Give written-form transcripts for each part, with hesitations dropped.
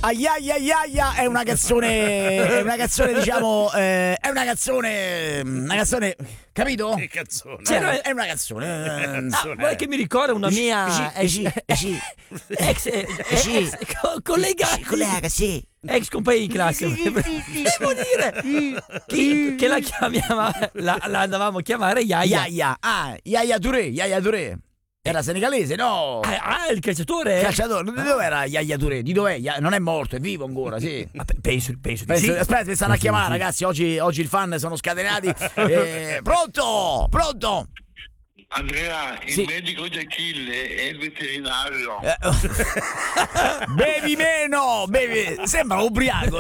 Aiaiaiaia è una canzone diciamo, è una canzone, capito? Che canzone? È una canzone. Guarda che mi ricorda una mia ex collega, sì. ex compagna di classe. Devo dire che la chiamiamo, la andavamo a chiamare Yaya. Yaya Touré. Era senegalese, no? Il calciatore? Calciatore, di dove era Yaya Touré? Di dov'è? Non è morto, è vivo ancora, sì. Penso di sì. Aspetta, mi stanno a chiamare, ragazzi. Oggi il fan sono scatenati. Pronto? Andrea, il Sì. medico di Achille è il veterinario. Bevi meno, sembra ubriaco.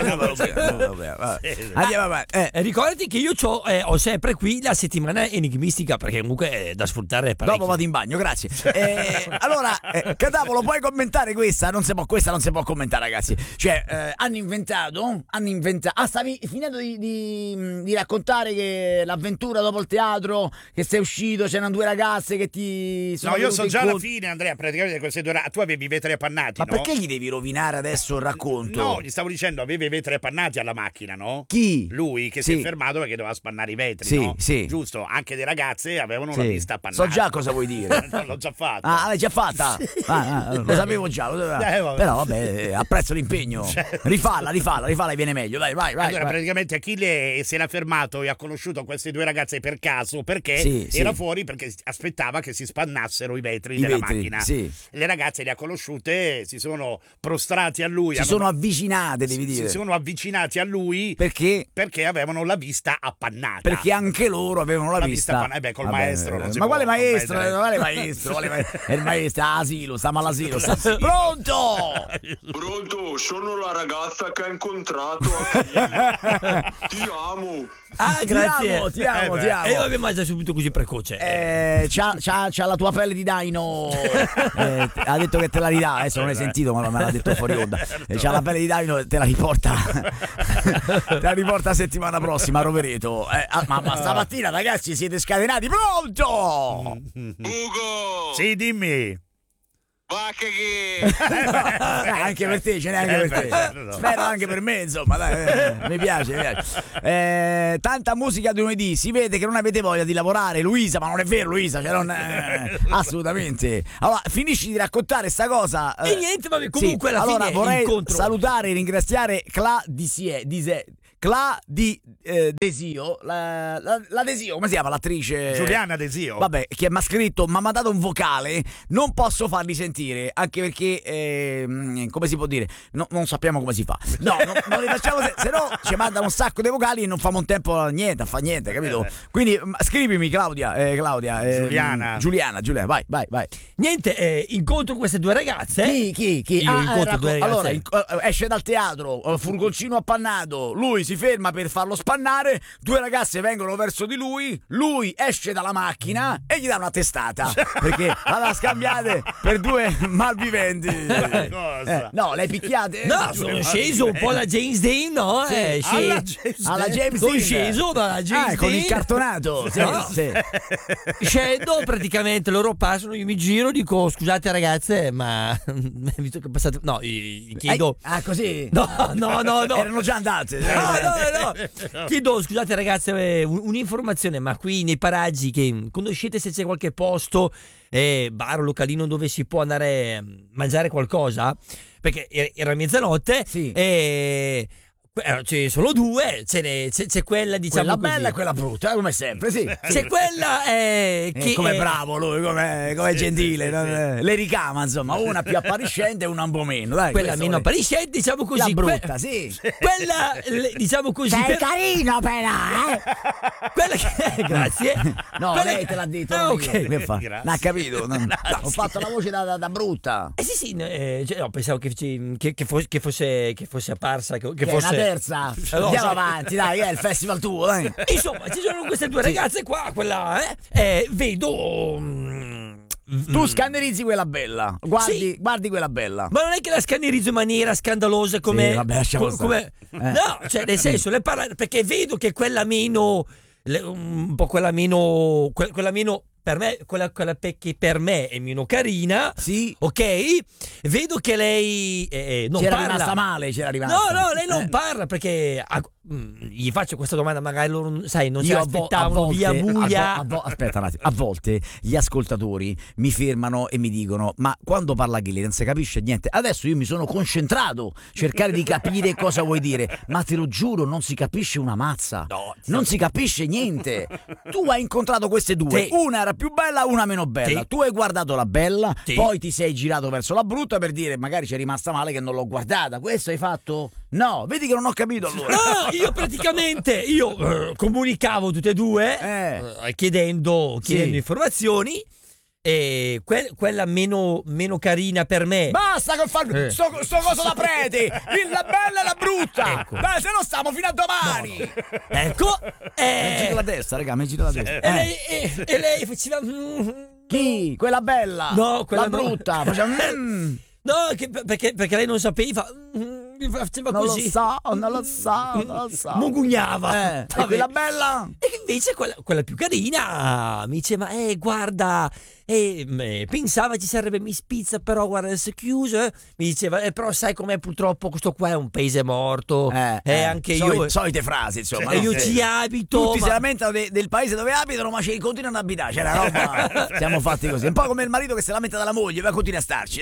Andiamo avanti. Ricordati che io ho sempre qui la settimana enigmistica, perché comunque è da sfruttare parecchio. Dopo vado in bagno, grazie. Allora, Catavolo, puoi commentare questa? Questa non si può commentare, ragazzi. Cioè, hanno inventato. Stavi finendo di raccontare che l'avventura dopo il teatro, che sei uscito, c'erano due ragazze che ti sono. No, io sono già alla incontro. fine, Andrea. Praticamente queste 2 ore. Tu avevi i vetri appannati, Ma no? perché gli devi rovinare adesso il racconto? No, gli stavo dicendo, aveva i vetri appannati alla macchina, no? Chi? Lui che Sì. si è fermato perché doveva spannare i vetri, Sì, no? sì. Giusto, anche le ragazze avevano la Sì. vista appannata. So già cosa vuoi dire. No, l'ho già fatto. L'hai già fatta? Lo sapevo già. vabbè. Però vabbè, apprezzo l'impegno. Rifalla e viene meglio. Dai, vai. Allora, praticamente Achille si era fermato e ha conosciuto queste 2 ragazze per caso perché Sì, era sì. fuori perché aspettava che si spannassero i vetri I della vetri, macchina. sì. Le ragazze le ha conosciute, si sono prostrati a lui. Si sono avvicinate, devi dire. Si sono avvicinati a lui Perché? perché avevano la vista appannata. Perché anche loro avevano la vista. appannata. Col maestro. non si Ma può quale maestro? competere. Quale maestro? È il maestro all'asilo, stiamo all'asilo. Pronto? Pronto, sono la ragazza che ha incontrato Achille. Ti amo. Grazie. Ti amo. E io avevo mangiato subito così precoce. C'ha la tua pelle di daino. Ha detto che te la ridà. Adesso non hai sentito, ma me l'ha detto fuori onda. C'ha la pelle di daino e te la riporta. Te la riporta settimana prossima, Rovereto. Ma stamattina, ragazzi, siete scatenati. Pronto? Ugo, Sì, dimmi. va che Anche per te, ce n'è anche per te. no. Spero anche per me, insomma, dai, mi piace. Tanta musica di lunedì, si vede che non avete voglia di lavorare, Luisa, ma non è vero, Luisa, cioè assolutamente. Allora, finisci di raccontare sta cosa. E niente, vabbè, comunque alla allora, fine vorrei incontro. salutare e ringraziare Desio, la Desio, come si chiama l'attrice? Giuliana Desio. Vabbè, che mi ha scritto, mi ha mandato un vocale, non posso farli sentire, anche perché, come si può dire, non sappiamo come si fa. No, non li facciamo, se no ci mandano un sacco di vocali e non famo un tempo a fa niente, capito? Quindi scrivimi Claudia, Giuliana, vai. Niente, incontro queste 2 ragazze. Chi? Io incontro 2 ragazze. Allora, esce dal teatro, furgoncino appannato, lui si ferma per farlo spannare, 2 ragazze vengono verso di lui esce dalla macchina e gli dà una testata, perché l'aveva scambiate per 2 malviventi. Cosa? No, le picchiate? No, sono sceso un po' alla James Dean, no? Alla James sono Dean. sceso dalla James Dean. Con il cartonato. No. Sì. Scendo, praticamente loro passano, io mi giro, dico scusate ragazze, ma visto che passate, no, chiedo. Così? No. Erano già andate. No. Chiedo scusate ragazze, un'informazione, ma qui nei paraggi che conoscete, se c'è qualche posto, bar o localino dove si può andare a mangiare qualcosa? Perché era mezzanotte. Sì. E ce ne sono 2, c'è quella, diciamo, quella così. bella e quella brutta, come sempre, sì. C'è quella che come bravo lui, come gentile, le ricama, insomma, una più appariscente e una un po' meno, dai. quella meno appariscente, diciamo così. La brutta, sì. Quella, diciamo così. Sei carino però, Quella che grazie. No, Quella lei te l'ha detto. ok. Che fa? Grazie. Non ha capito. Ho fatto la voce da brutta. Sì, no, pensavo che fosse apparsa, che Che è fosse una terza. No, Andiamo sì. avanti, dai, è il festival tuo, dai. Insomma, ci sono queste 2 ragazze qua, quella, vedo. Tu scannerizzi quella bella. Guardi quella bella. Ma non è che la scannerizzo in maniera scandalosa come. Sì, vabbè, lasciamo stare. No, cioè, nel senso, perché vedo che quella meno. Un po' quella meno per me, quella che per me è meno carina, Sì. ok? Vedo che lei non C'era parla. rimasta male, c'era rimasta. No, lei non parla perché gli faccio questa domanda, magari loro, sai, non si Io aspettavano via buia. aspetta un attimo, a volte gli ascoltatori mi fermano e mi dicono: ma quando parla Ghilli non si capisce niente. Adesso io mi sono concentrato cercare di capire cosa vuoi dire, ma te lo giuro non si capisce una mazza. No, Non si capisce niente. Tu hai incontrato queste due, Sì. una era più bella, una meno bella. Sì. Tu hai guardato la bella, Sì. poi ti sei girato verso la brutta per dire magari c'è rimasta male che non l'ho guardata. Questo hai fatto? No, vedi che non ho capito allora. No, io praticamente comunicavo tutte e due chiedendo Sì. informazioni, e quella meno carina per me. Basta con far sto coso da prete, la bella e la brutta. Ecco. Beh, se no stiamo fino a domani. Ecco, Mi giro la testa, raga, mi giro la testa. e lei faceva Chi? Quella bella? No, quella la no. brutta. Faceva, no, perché lei non sapeva, faceva non così. non lo so. Mugugnava. E Vabbè. quella bella? E invece quella più carina mi diceva: guarda, pensava ci sarebbe Miss Pizza, però guarda adesso è chiuso. Mi diceva: però sai com'è, purtroppo questo qua è un paese morto. Anche io. Solite frasi, insomma. E no? io ci abito. Tutti si lamentano del paese dove abitano, ma ci continuano ad abitare. C'è una roba. Siamo fatti così. Un po' come il marito che si lamenta dalla moglie, ma continua a starci.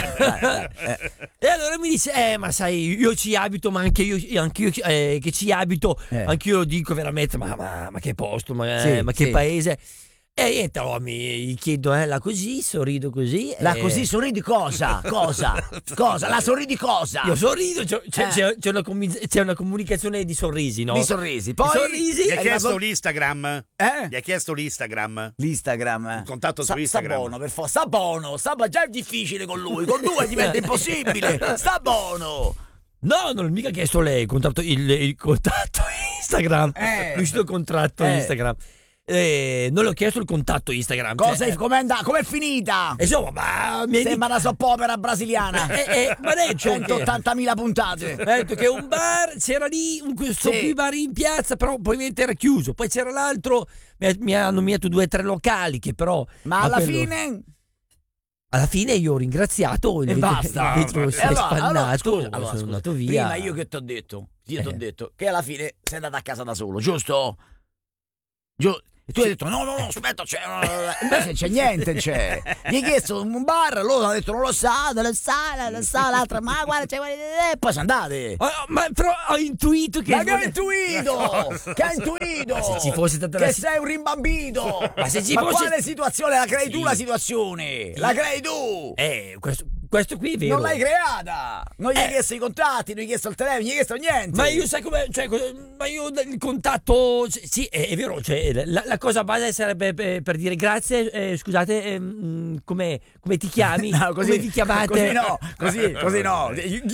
E allora mi dice: ma sai, io ci abito, ma anche io che ci abito, anche io dico veramente: ma che posto, ma che paese. E niente, allora mi chiedo, la così, sorrido così. La così sorridi cosa? Cosa? La sorridi cosa? Io sorrido, c'è una comunicazione di sorrisi, no? Di sorrisi. Poi sorrisi. Gli hai chiesto l'Instagram? Eh? Gli hai chiesto l'Instagram? L'Instagram. Un contatto su Instagram. Sta buono, per forza. Sta buono. Già è difficile con lui. Con due diventa impossibile. Sta buono. No, non ho mica chiesto lei il contatto Instagram. È uscito il contratto Instagram. Non le ho chiesto il contatto Instagram. Com'è finita? Insomma, ma mi sembra una soppopera brasiliana. Ma detto 180.000 puntate. Ha detto che un bar c'era lì, questo qui bar in piazza, però poi era chiuso. Poi c'era l'altro, mi hanno nominato 2 o 3 locali che però. Ma alla fine. Alla fine io ho ringraziato e basta. Si è spannato. Allora, sono andato via. Prima io che ti ho detto, ti ho detto che alla fine sei andato a casa da solo, giusto? E tu hai detto no, aspetta, invece c'è niente, Gli hai chiesto un bar, loro hanno detto non lo sa, l'altra, ma guarda, e poi sono andate. Ma però ho intuito che. Ma che hai intuito? Ma se ci fosse stata che sei un rimbambito. Ma se ci fosse. Quale situazione? La crei tu la situazione? La crei tu? Questo qui è vero. Non l'hai creata. Non gli hai chiesto i contatti, non gli hai chiesto il telefono, non gli hai chiesto niente. Ma io sai come, ma io il contatto, sì, è vero, la cosa base sarebbe per dire grazie, scusate, come ti chiami? No, così, come vi chiamate? Così no.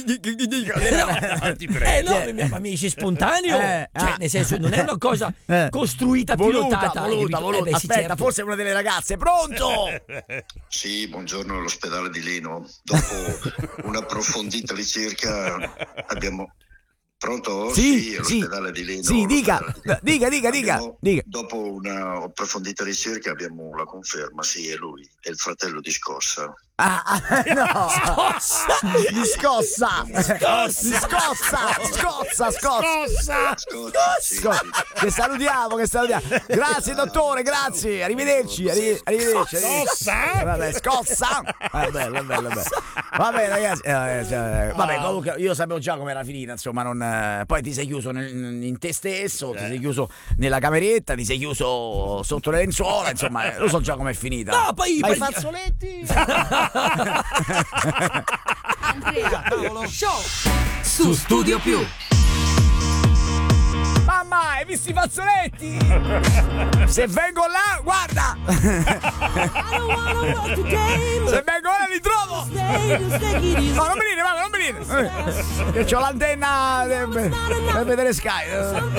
No, ma mi esce spontaneo. Nel senso, non è una cosa costruita, pilotata. Voluta. Aspetta, certo. forse è una delle ragazze. Pronto? Sì, buongiorno all'ospedale di Leno. Dopo un'approfondita ricerca abbiamo... Pronto? Sì, all'ospedale di Leno. Sì, dica. Dopo una approfondita ricerca abbiamo la conferma, sì, è lui, è il fratello di Scossa. No. Scossa. Sì. Che salutiamo. Grazie dottore, grazie. Arrivederci. Scossa. Bello. Va bene ragazzi. Vabbè, comunque io sapevo già come era finita, insomma, poi ti sei chiuso in te stesso, ti sei chiuso nella cameretta, ti sei chiuso sotto le lenzuola, insomma, lo so già com'è finita. No, poi i fazzoletti. Andrea Paolo Show su Studio Più. Mamma, hai visto i fazzoletti? Se vengo là, guarda! Se vengo là li trovo! No, non venire, che c'ho l'antenna per vedere Sky.